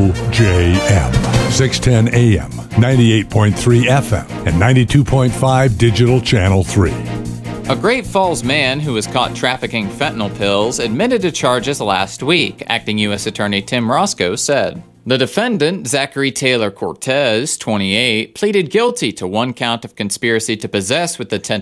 WOJM, 610 AM, 98.3 FM, and 92.5 Digital Channel 3. A Great Falls man who was caught trafficking fentanyl pills admitted to charges last week, Acting U.S. Attorney Tim Roscoe said. The defendant, Zachary Taylor Cortez, 28, pleaded guilty to one count of conspiracy to possess with the intent